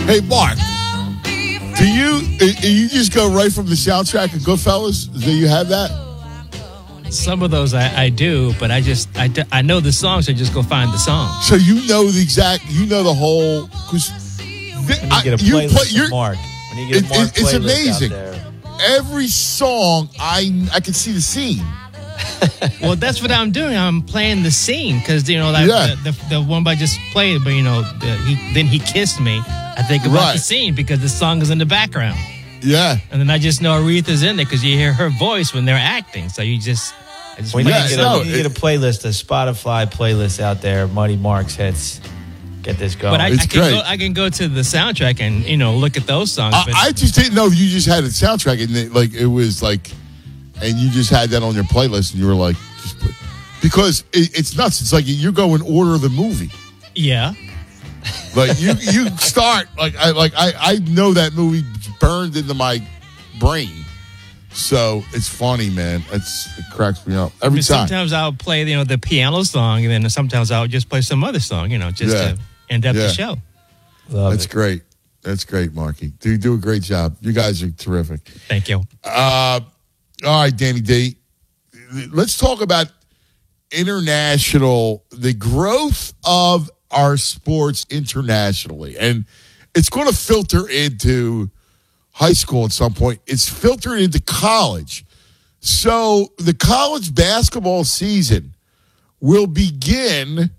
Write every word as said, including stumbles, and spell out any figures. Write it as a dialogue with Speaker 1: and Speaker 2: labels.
Speaker 1: Hey, Mark, do you you just go right from the soundtrack of Goodfellas? Do you have that?
Speaker 2: Some of those I, I do, but I just I, I know the songs. So I just go find the song.
Speaker 1: So you know the exact, you know the whole. Cause th-
Speaker 3: When you get a
Speaker 1: I, you
Speaker 3: playlist
Speaker 1: play,
Speaker 3: of
Speaker 1: you're,
Speaker 3: Mark. When you get a
Speaker 1: it,
Speaker 3: Mark
Speaker 1: it, it's
Speaker 3: playlist
Speaker 1: amazing.
Speaker 3: out there.
Speaker 1: Every song, I I can see the scene.
Speaker 2: Well, that's what I'm doing. I'm playing the scene because you know that
Speaker 1: Yeah.
Speaker 2: the, the the one I just played, but you know the, he then he kissed me. I think about
Speaker 1: Right.
Speaker 2: the scene because the song is in the background,
Speaker 1: Yeah.
Speaker 2: and then I just know Aretha's in there because you hear her voice when they're acting. So you just. I just
Speaker 3: When
Speaker 2: play
Speaker 3: you,
Speaker 1: Yeah,
Speaker 3: get,
Speaker 2: the
Speaker 3: a,
Speaker 1: no,
Speaker 2: song.
Speaker 3: when you get a playlist, a Spotify playlist out there, Mighty Mark's hits. Get this going.
Speaker 2: But I, I
Speaker 1: It's
Speaker 2: can
Speaker 1: great.
Speaker 2: go. I can go to the soundtrack and you know look at those songs.
Speaker 1: I,
Speaker 2: but
Speaker 1: I just didn't know if you just had a soundtrack and it, like it was like, and you just had that on your playlist and you were like, just put, because it, it's nuts. It's like you go in order of the movie.
Speaker 2: yeah.
Speaker 1: Like you, you start like I like I, I know that movie burned into my brain. So it's funny, man. It's it cracks me up
Speaker 2: I
Speaker 1: every
Speaker 2: mean,
Speaker 1: time.
Speaker 2: sometimes I'll play you know the piano song, and then sometimes I'll just play some other song, you know, just
Speaker 1: Yeah.
Speaker 2: to end up
Speaker 1: Yeah.
Speaker 2: the show.
Speaker 3: Love
Speaker 1: That's
Speaker 3: it.
Speaker 1: great. That's great, Marky. You do a great job. You guys are terrific.
Speaker 2: Thank you.
Speaker 1: Uh, all right, Danny D. Let's talk about international, the growth of our sports internationally. And it's going to filter into high school at some point. It's filtered into college. So the college basketball season will begin